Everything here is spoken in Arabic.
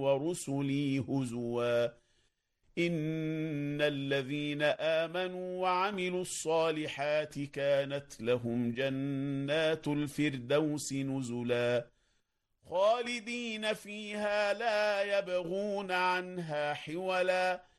ورسلي هزوا إن الذين آمنوا وعملوا الصالحات كانت لهم جنات الفردوس نزلا خالدين فيها لا يبغون عنها حولا